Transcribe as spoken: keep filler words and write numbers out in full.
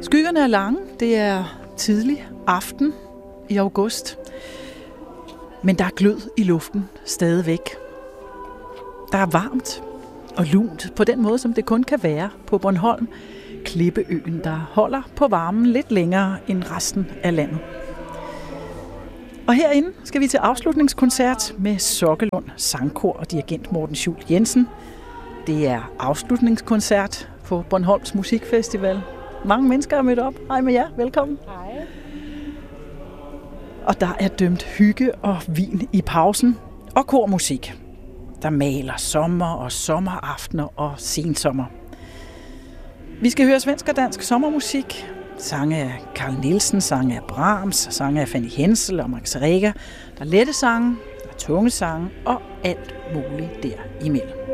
Skyggerne er lange. Det er tidlig aften i august. Men der er glød i luften stadigvæk. Der er varmt og lunt på den måde, som det kun kan være på Bornholm. Klippeøen, der holder på varmen lidt længere end resten af landet. Og herinde skal vi til afslutningskoncert med Sokkelund Sangkor og dirigent Morten Schul Jensen. Det er afslutningskoncert på Bornholms Musikfestival. Mange mennesker er mødt op. Hej med jer. Velkommen. Hej. Og der er dømt hygge og vin i pausen og kormusik, der maler sommer og sommeraftener og sensommer. Vi skal høre svensk og dansk sommermusik. Sange af Carl Nielsen, sange af Brahms, sange af Fanny Hensel og Max Reger. Der er lette sange, der er tunge sange og alt muligt derimellem.